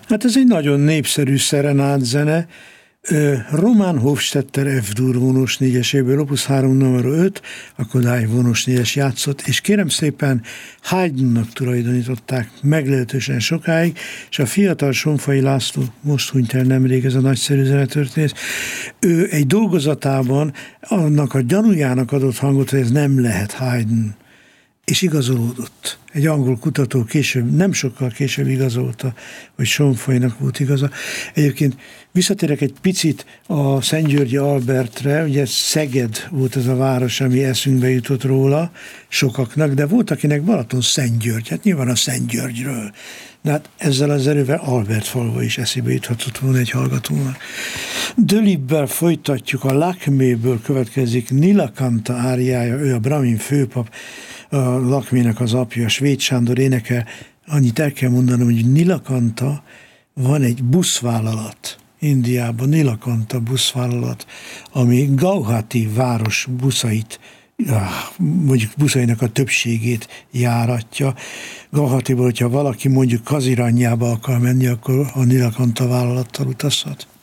Hát ez egy nagyon népszerű szerenádzene. Roman Hofstetter F-dur vonós négyeséből, opus 3 numero 5, a Kodály vonós négyes játszott, és kérem szépen Haydnnak tulajdonították meglehetősen sokáig, és a fiatal Sonfai László, most hunyt el nemrég ez a nagyszerű zenetörténész, ő egy dolgozatában annak a gyanújának adott hangot, hogy ez nem lehet Haydn, és igazolódott. Egy angol kutató később, nem sokkal később igazolta, hogy Sonfainak volt igaza. Egyébként visszatérek egy picit a Szentgyörgyi Albertre, ugye Szeged volt ez a város, ami eszünkbe jutott róla sokaknak, de volt, akinek Balaton-Szentgyörgy, hát nyilván a Szentgyörgyről. De hát ezzel az erővel Albertfalva is eszébe juthatott volna egy hallgatónak. Dölibbel folytatjuk, a Lakméből következik Nilakanta áriája, ő a Brahmin főpap, a Lakmének az apja, Svéd Sándor énekel. Annyit el kell mondanom, hogy Nilakanta van egy buszvállalat Indiában, Nilakanta buszvállalat, ami Gauhati város buszait, mondjuk buszainak a többségét járatja. Gauhatiból, hogyha valaki mondjuk Kaziranyába akar menni, akkor a Nilakanta vállalattal utazhat.